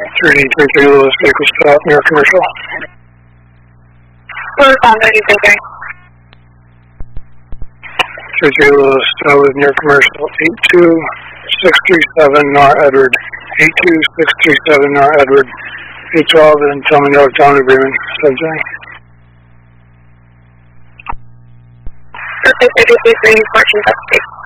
3033 Lewis, vehicle stop near commercial. Lewis on 3033. 33 Lewis, with near commercial, 82637 Nar Edward. 82637 Nar Edward. 812 and tell me no time agreement, subject. 3333, 14 upstate.